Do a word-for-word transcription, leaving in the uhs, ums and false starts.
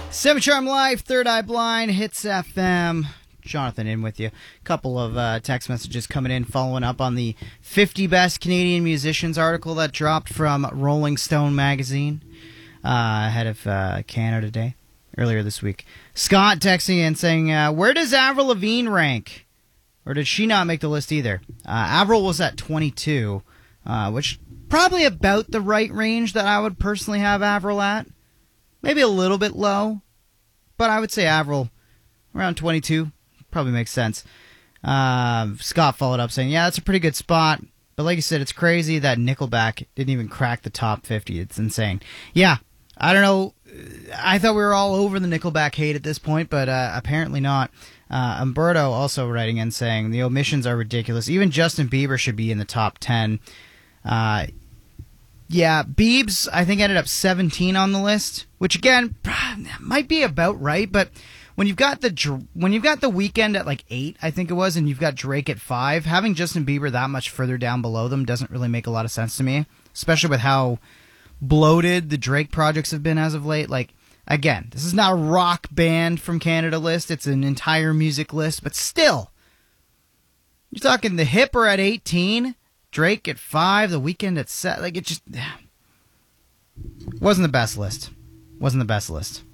Seven Charm Life, Third Eye Blind, Hits F M. Jonathan in with you. Couple of uh, text messages coming in following up on the fifty Best Canadian Musicians article that dropped from Rolling Stone magazine uh, ahead of uh, Canada Day earlier this week. Scott texting in saying, uh, where does Avril Lavigne rank? Or did she not make the list either? Uh, Avril was at twenty-two, uh, which probably about the right range that I would personally have Avril at. Maybe a little bit low, but I would say Avril around twenty-two probably makes sense. Uh, Scott followed up saying, yeah, that's a pretty good spot, but like you said, it's crazy that Nickelback didn't even crack the top fifty. It's insane. Yeah, I don't know. I thought we were all over the Nickelback hate at this point, but uh, apparently not. Uh, Umberto also writing in saying, the omissions are ridiculous. Even Justin Bieber should be in the top ten. Uh, yeah, Biebs, I think, ended up seventeen on the list, which, again, might be about right, but when you've got the when you've got the Weeknd at like eight, I think it was, and you've got Drake at five, having Justin Bieber that much further down below them doesn't really make a lot of sense to me, especially with how bloated the Drake projects have been as of late. Like, again, this is not a rock band from Canada list, it's an entire music list, but still, you're talking the Hipper at eighteen, Drake at five, the Weeknd at seven. Like, it just wasn't the best list. Wasn't the best list.